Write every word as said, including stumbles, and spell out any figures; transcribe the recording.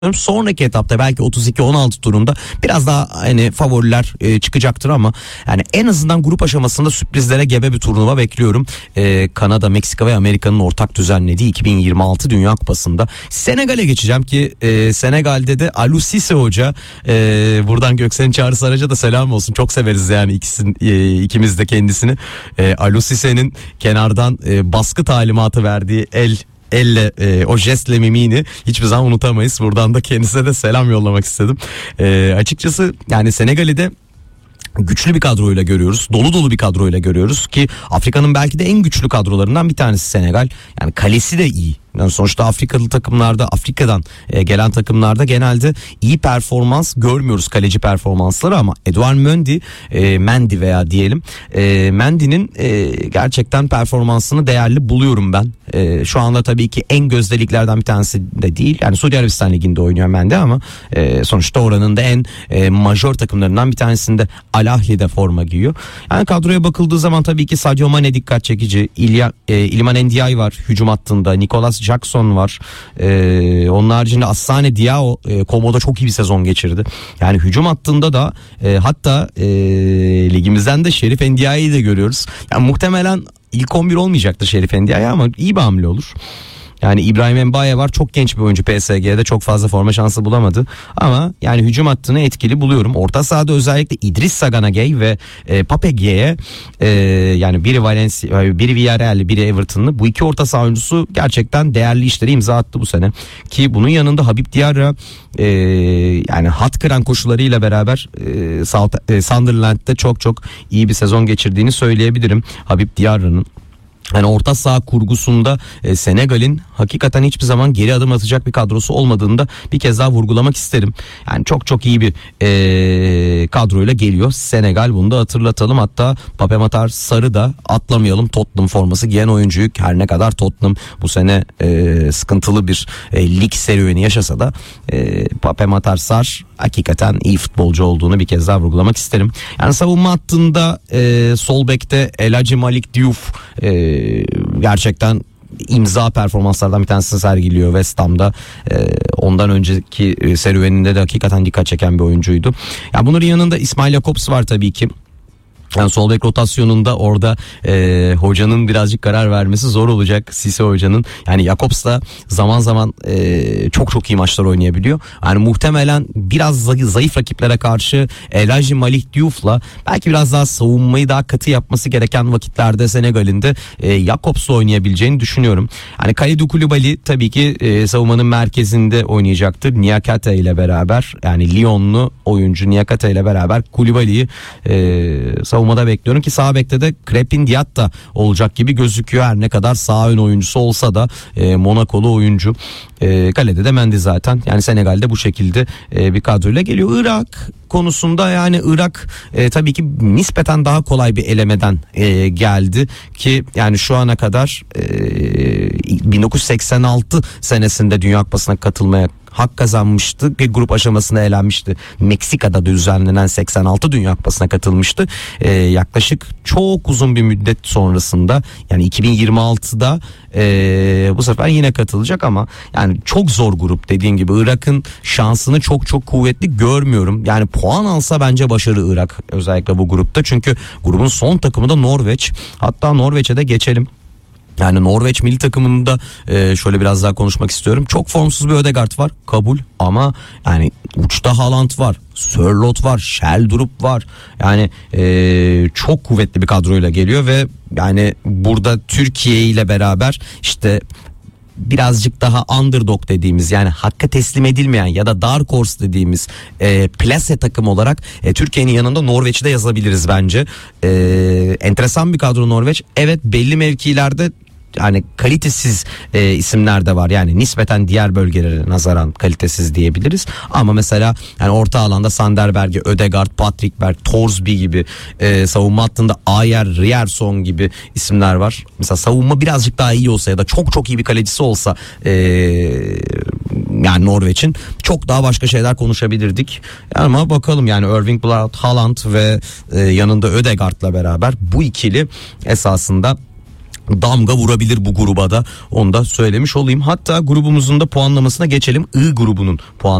Sonraki etapta belki otuz iki on altı turunda biraz daha hani favoriler e, çıkacaktır ama yani en azından grup aşamasında sürprizlere gebe bir turnuva bekliyorum. E, Kanada, Meksika ve Amerika'nın ortak düzenlediği iki bin yirmi altı Dünya Kupası'nda Senegal'e geçeceğim ki e, Senegal'de de Aliou Cissé Hoca, e, buradan Göksel'in Çağrı Saraç'a da selam olsun. Çok severiz yani ikisin, e, ikimiz de kendisini. E, Aliou Cissé'nin kenardan e, baskı talimatı verdiği el Elle e, o jestle mimini hiçbir zaman unutamayız. Buradan da kendisine de selam yollamak istedim. E, açıkçası yani Senegal'i de güçlü bir kadroyla görüyoruz. Dolu dolu bir kadroyla görüyoruz ki Afrika'nın belki de en güçlü kadrolarından bir tanesi Senegal. Yani kalesi de iyi. Yani sonuçta Afrikalı takımlarda, Afrika'dan e, gelen takımlarda genelde iyi performans görmüyoruz, kaleci performansları, ama Edouard Mendy, e, Mendy veya diyelim e, Mendy'nin e, gerçekten performansını değerli buluyorum ben. E, şu anda tabii ki en gözde liglerden bir tanesi de değil. Yani Suudi Arabistan Ligi'nde oynuyor Mendy ama e, sonuçta oranın da en e, majör takımlarından bir tanesinde Al Ahly'de forma giyiyor. Yani kadroya bakıldığı zaman tabii ki Sadio Mane dikkat çekici. İlya, e, İlman Ndiaye var hücum hattında. Nicolas Jackson var. Ee, onun haricinde Assane Diao e, Komo'da çok iyi bir sezon geçirdi. Yani hücum hattında da e, hatta e, ligimizden de Şerif Ndiaye'yi de görüyoruz. Yani muhtemelen ilk on bir olmayacaktır Şerif Ndiaye ama iyi bir hamle olur. Yani İbrahim Mbaye var, çok genç bir oyuncu, P S G'de çok fazla forma şansı bulamadı. Ama yani hücum hattını etkili buluyorum. Orta sahada özellikle İdrissa Gana Gueye ve e, Pape Gueye, e, yani biri Valencia, biri Villarreal'li, biri Everton'lı. Bu iki orta saha oyuncusu gerçekten değerli işleri imza attı bu sene. Ki bunun yanında Habib Diarra e, yani hat kıran koşularıyla beraber e, South, e, Sunderland'de çok çok iyi bir sezon geçirdiğini söyleyebilirim Habib Diarra'nın. Yani orta saha kurgusunda e, Senegal'in hakikaten hiçbir zaman geri adım atacak bir kadrosu olmadığını da bir kez daha vurgulamak isterim. Yani çok çok iyi bir e, kadroyla geliyor Senegal, bunu da hatırlatalım. Hatta Pape Matar Sarr'ı da atlamayalım, Tottenham forması giyen oyuncuyu. Her ne kadar Tottenham bu sene e, sıkıntılı bir e, lig serüveni yaşasa da e, Pape Matar Sarr hakikaten iyi futbolcu olduğunu bir kez daha vurgulamak isterim. Yani savunma hattında e, sol bekte El Hadji Malik Diouf e, gerçekten imza performanslardan bir tanesini sergiliyor West Ham'da. Ee, ondan önceki serüveninde de hakikaten dikkat çeken bir oyuncuydu. Ya bunların yanında İsmail Jakobs var tabii ki. Yani sol bek rotasyonunda orada e, hocanın birazcık karar vermesi zor olacak, Cissé hocanın. Yani Jakobs da zaman zaman e, çok çok iyi maçlar oynayabiliyor. Yani muhtemelen biraz zayıf rakiplere karşı El Hadji Malik Diouf'la belki biraz daha savunmayı daha katı yapması gereken vakitlerde Senegal'in de e, Jakobs'la oynayabileceğini düşünüyorum. Yani Kalidou Koulibaly tabii ki e, savunmanın merkezinde oynayacaktır. Niakate ile beraber, yani Lyonlu oyuncu Niakate ile beraber Koulibaly'yi e, savunmada bekliyorum ki sağ bekte de Crépin Diatta da olacak gibi gözüküyor. Her ne kadar sağ ön oyuncusu olsa da e, Monakolu oyuncu. E, kalede de Mendy zaten. Yani Senegal'de bu şekilde e, bir kadroyla geliyor. Irak konusunda yani Irak e, tabii ki nispeten daha kolay bir elemeden e, geldi ki yani şu ana kadar e, bin dokuz yüz seksen altı senesinde Dünya Kupası'na katılmaya hak kazanmıştı ve grup aşamasında elenmişti. Meksika'da düzenlenen seksen altı Dünya Kupası'na katılmıştı. Ee, yaklaşık çok uzun bir müddet sonrasında, yani iki bin yirmi altıda ee, bu sefer yine katılacak ama yani çok zor grup, dediğim gibi Irak'ın şansını çok çok kuvvetli görmüyorum. Yani puan alsa bence başarı Irak, özellikle bu grupta, çünkü grubun son takımı da Norveç. Hatta Norveç'e de geçelim. Yani Norveç milli takımında e, şöyle biraz daha konuşmak istiyorum. Çok formsuz bir Ødegaard var, kabul, ama yani uçta Haaland var, Sørloth var, Sheldrup var. Yani e, çok kuvvetli bir kadroyla geliyor ve yani burada Türkiye ile beraber işte birazcık daha underdog dediğimiz, yani hakka teslim edilmeyen ya da dark horse dediğimiz e, plase takım olarak e, Türkiye'nin yanında Norveç'i de yazabiliriz bence. E, enteresan bir kadro Norveç. Evet, belli mevkilerde yani kalitesiz e, isimler de var. Yani nispeten diğer bölgelere nazaran kalitesiz diyebiliriz. Ama mesela yani orta alanda Sander Berge, Ødegaard, Patrick Berg, Thorsby gibi, e, savunma hattında Ayer, Ryerson gibi isimler var. Mesela savunma birazcık daha iyi olsa ya da çok çok iyi bir kalecisi olsa e, yani Norveç'in, çok daha başka şeyler konuşabilirdik. Ama bakalım, yani Erling Braut Haaland ve e, yanında Ødegaard'la beraber bu ikili esasında damga vurabilir bu gruba da, onu da söylemiş olayım. Hatta grubumuzun da puanlamasına geçelim. I grubunun puan